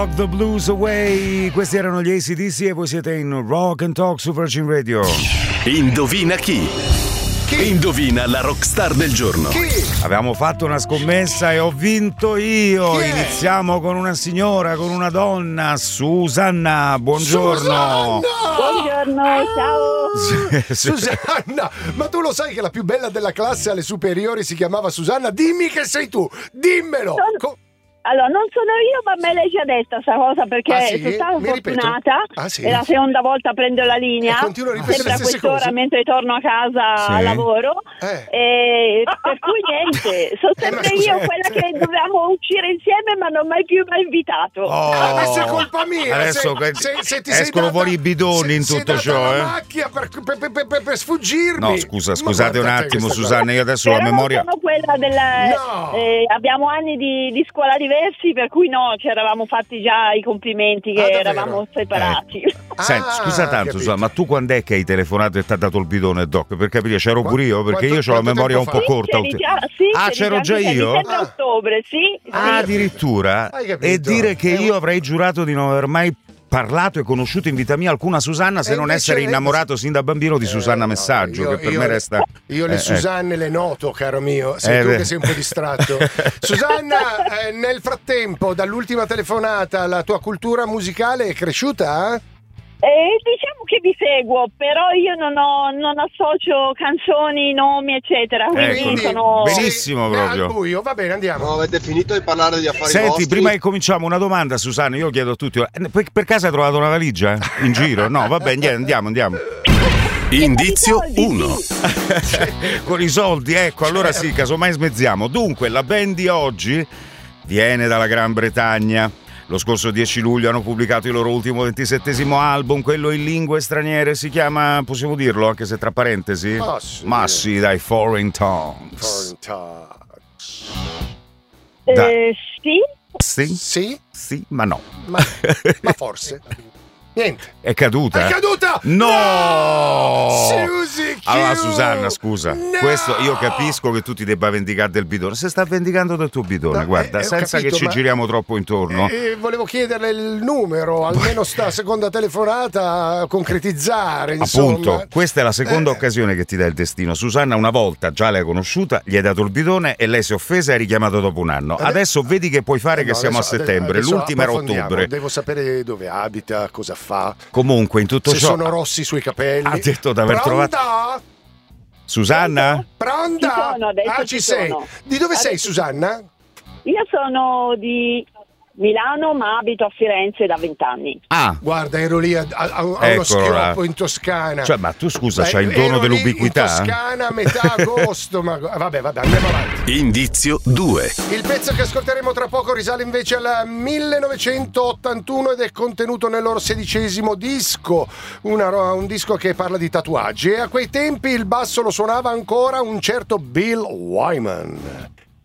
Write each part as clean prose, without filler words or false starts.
Rock the Blues Away. Questi erano gli AC/DC e voi siete in Rock and Talk su Virgin Radio. Indovina chi? Indovina la rockstar del giorno. Abbiamo fatto una scommessa e ho vinto io. Iniziamo con una signora, con una donna, Susanna. Buongiorno. Buongiorno, ciao. Susanna, ma tu lo sai che la più bella della classe alle superiori si chiamava Susanna? Dimmi che sei tu, dimmelo. Allora, non sono io, ma me l'hai già detta sta cosa, perché sono stata fortunata. È la seconda volta prendo la linea. Continuo a ripetere sempre a quest'ora mentre torno a casa a lavoro. E per cui niente, sono sempre io quella che dovevamo uscire insieme, ma non mai più mai invitato. Adesso è colpa mia. Adesso se ti escono fuori i bidoni in tutto ciò. La macchia per sfuggirmi. No, scusate un attimo, Susanna, io adesso però la memoria. Non sono quella abbiamo anni di scuola diversi, per cui ci eravamo fatti già i complimenti che eravamo separati. Senti, scusa tanto, Susanna, ma tu quando è che hai telefonato e ti ha dato il bidone, Doc? Per capire, c'ero pure io, perché io ho la memoria un po' corta. C'ero già io? Sempre ottobre, sì. Addirittura? E dire che io avrei giurato di non aver mai parlato e conosciuto in vita mia alcuna Susanna se non essere innamorato sin da bambino di Susanna Messaggio, che per me resta. Io le Susanne le noto, caro mio. Sei tu che sei un po' distratto. Susanna, nel frattempo, dall'ultima telefonata, la tua cultura musicale è cresciuta? Diciamo che vi seguo, però io non associo canzoni, nomi, eccetera. Quindi sono benissimo proprio. Al buio, va bene, andiamo. No, avete finito di parlare di affari Senti, vostri? prima che cominciamo, una domanda, Susanna, io chiedo a tutti. Per caso hai trovato una valigia in giro? No, va bene, andiamo. Indizio 1. Con i soldi, ecco, allora sì, casomai smezziamo. Dunque, la band di oggi viene dalla Gran Bretagna. Lo scorso 10 luglio hanno pubblicato il loro ultimo 27esimo album, quello in lingue straniere, si chiama, possiamo dirlo, anche se tra parentesi? Ma sì, dai, Foreign Tongues. Sì, ma no. Ma forse. Niente. È caduta? È caduta! No! Suzy Q! Allora, Susanna, scusa. No! Questo io capisco che tu ti debba vendicare del bidone. Se sta vendicando del tuo bidone, guarda, senza capito, che ci giriamo troppo intorno. Volevo chiederle il numero, almeno sta seconda telefonata, concretizzare, insomma. Appunto, questa è la seconda occasione che ti dà il destino. Susanna una volta già l'hai conosciuta, gli hai dato il bidone e lei si è offesa e ha richiamato dopo un anno. Adesso vedi che puoi fare che siamo a settembre, l'ultima era ottobre. Devo sapere dove abita, cosa fa. Comunque in tutto se ciò sono rossi sui capelli. ha detto di aver trovato. Susanna? Pronta? Ci sei. Di dove sei, Susanna? Io sono di Milano, ma abito a Firenze da 20 anni. Guarda, ero lì a uno schioppo in Toscana. Cioè, ma tu scusa, c'hai il dono dell'ubiquità? In Toscana a metà agosto, ma vabbè, andiamo avanti. Indizio 2. Il pezzo che ascolteremo tra poco risale invece al 1981 ed è contenuto nel loro 16° disco, un disco che parla di tatuaggi, e a quei tempi il basso lo suonava ancora un certo Bill Wyman.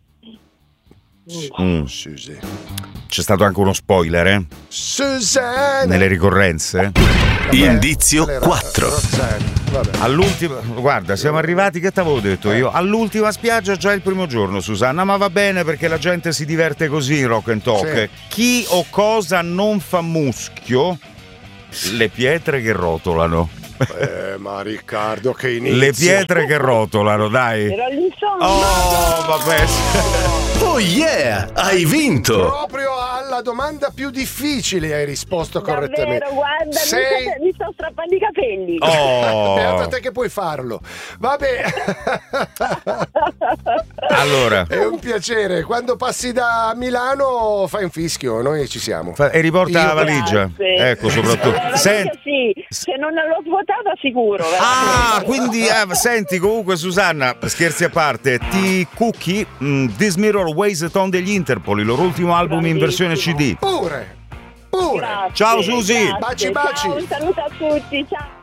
Suzy. C'è stato anche uno spoiler, Susanna. nelle ricorrenze. Indizio 4. All'ultima, guarda, siamo arrivati, che t'avevo detto io? All'ultima spiaggia già il primo giorno, Susanna, ma va bene perché la gente si diverte così in Rock and Talk. Chi o cosa non fa muschio? Le pietre che rotolano. Ma Riccardo, che inizio. Le pietre che rotolano, dai. Era l'insonnia. Oh, vabbè. Oh yeah, hai vinto. Proprio alla domanda più difficile hai risposto correttamente. Davvero, guarda, mi sto strappando i capelli. Beata te che puoi farlo. Vabbè. Allora, è un piacere. Quando passi da Milano fai un fischio, noi ci siamo. E riporta la valigia. Grazie. Ecco, soprattutto. Sì, se non l'ho svuotata sicuro. Quindi senti, comunque Susanna, scherzi a parte, ti cucchi This Mirror Weighs It On degli Interpol, il loro ultimo album in versione CD. Pure. Grazie, Ciao Susi. grazie. Baci. Ciao, un saluto a tutti, ciao.